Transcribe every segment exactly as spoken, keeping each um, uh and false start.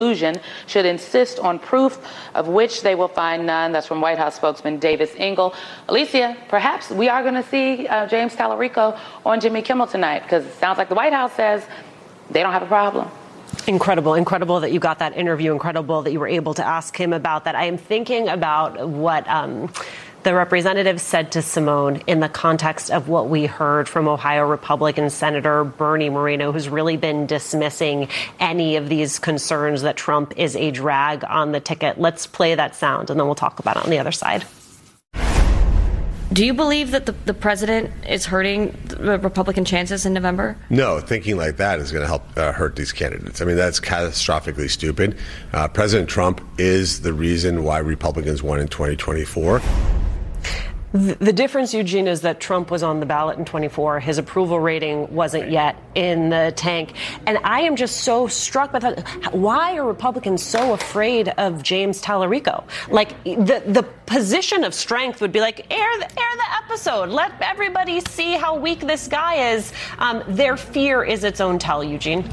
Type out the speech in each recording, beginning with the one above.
should insist on proof of which they will find none. That's from White House spokesman Davis Engel. Alicia, perhaps we are going to see uh, James Tallarico on Jimmy Kimmel tonight, because it sounds like the White House says they don't have a problem. Incredible, incredible that you got that interview. Incredible that you were able to ask him about that. I am thinking about what um, the representative said to Simone in the context of what we heard from Ohio Republican Senator Bernie Moreno, who's really been dismissing any of these concerns that Trump is a drag on the ticket. Let's play that sound, and then we'll talk about it on the other side. Do you believe that the, the president is hurting the Republican chances in November? No, thinking like that is going to help uh, hurt these candidates. I mean, that's catastrophically stupid. Uh, President Trump is the reason why Republicans won in twenty twenty-four. The difference, Eugene, is that Trump was on the ballot in twenty-four. His approval rating wasn't yet in the tank. And I am just so struck by that. Why are Republicans so afraid of James Tallarico? Like, the the position of strength would be like, air the, air the episode. Let everybody see how weak this guy is. Um, their fear is its own tell, Eugene.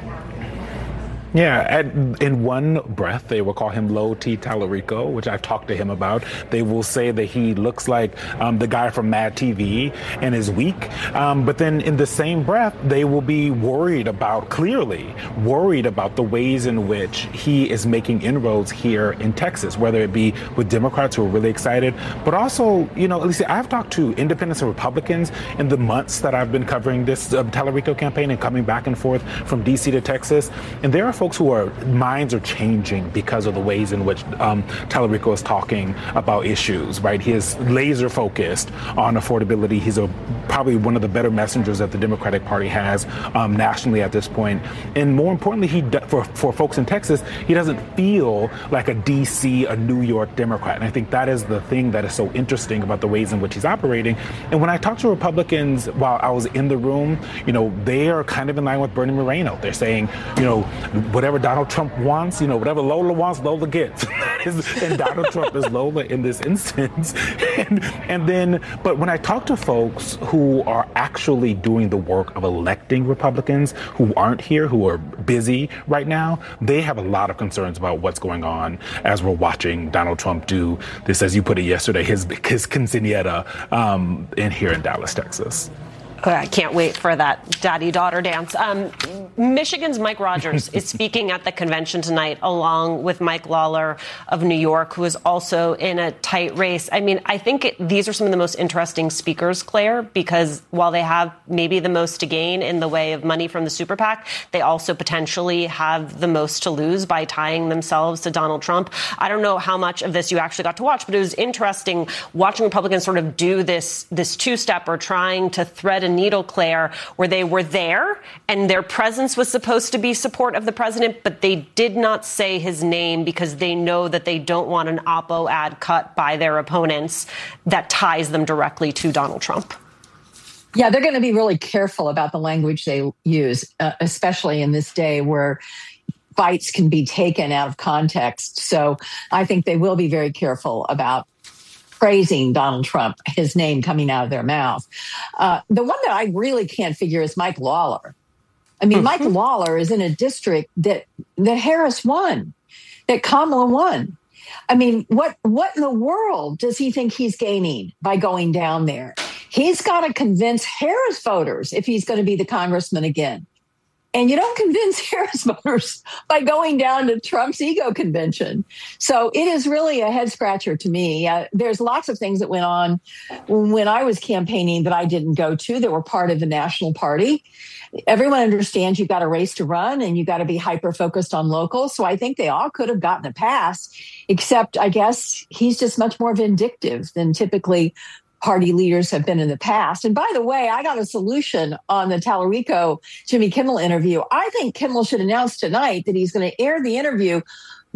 Yeah, at, in one breath, they will call him Low T Tallarico, which I've talked to him about. They will say that he looks like um, the guy from Mad T V and is weak. Um, but then in the same breath, they will be worried about, clearly worried about the ways in which he is making inroads here in Texas, whether it be with Democrats who are really excited, but also, you know, at least I've talked to independents and Republicans in the months that I've been covering this uh, Tallarico campaign and coming back and forth from D C to Texas. And there are folks who are minds are changing because of the ways in which um, Tallarico is talking about issues, right? He is laser focused on affordability. He's a, probably one of the better messengers that the Democratic Party has um, nationally at this point. And more importantly, he for, for folks in Texas, he doesn't feel like a D C, a New York Democrat. And I think that is the thing that is so interesting about the ways in which he's operating. And when I talk to Republicans while I was in the room, you know, they are kind of in line with Bernie Moreno. They're saying, you know, whatever Donald Trump wants, you know, whatever Lola wants, Lola gets. And Donald Trump is Lola in this instance. And, and then, but when I talk to folks who are actually doing the work of electing Republicans, who aren't here, who are busy right now, they have a lot of concerns about what's going on as we're watching Donald Trump do this, as you put it yesterday, his, his quinceañera um, in here in Dallas, Texas. Oh, I can't wait for that daddy-daughter dance. Um, Michigan's Mike Rogers is speaking at the convention tonight, along with Mike Lawler of New York, who is also in a tight race. I mean, I think it, these are some of the most interesting speakers, Claire, because while they have maybe the most to gain in the way of money from the super PAC, they also potentially have the most to lose by tying themselves to Donald Trump. I don't know how much of this you actually got to watch, but it was interesting watching Republicans sort of do this, this two-step, or trying to thread a needle, Claire, where they were there and their presence was supposed to be support of the president, but they did not say his name because they know that they don't want an oppo ad cut by their opponents that ties them directly to Donald Trump. Yeah, they're going to be really careful about the language they use, uh, especially in this day where fights can be taken out of context. So I think they will be very careful about praising Donald Trump, his name coming out of their mouth. Uh, the one that I really can't figure is Mike Lawler. I mean, mm-hmm. Mike Lawler is in a district that, that Harris won, that Kamala won. I mean, what, what in the world does he think he's gaining by going down there? He's got to convince Harris voters if he's going to be the congressman again. And you don't convince Harris voters by going down to Trump's ego convention. So it is really a head scratcher to me. Uh, there's lots of things that went on when I was campaigning that I didn't go to that were part of the national party. Everyone understands you've got a race to run and you've got to be hyper-focused on local. So I think they all could have gotten a pass, except I guess he's just much more vindictive than typically party leaders have been in the past. And by the way, I got a solution on the Tallarico Jimmy Kimmel interview. I think Kimmel should announce tonight that he's going to air the interview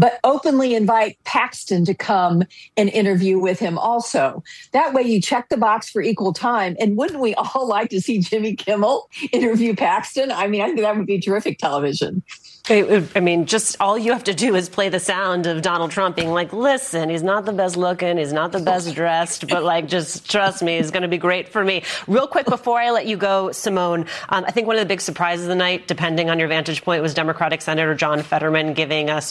but openly invite Paxton to come and interview with him also. That way you check the box for equal time. And wouldn't we all like to see Jimmy Kimmel interview Paxton? I mean, I think that would be terrific television. I mean, just all you have to do is play the sound of Donald Trump being like, listen, he's not the best looking, he's not the best dressed, but like, just trust me, he's going to be great for me. Real quick, before I let you go, Simone, um, I think one of the big surprises of the night, depending on your vantage point, was Democratic Senator John Fetterman giving us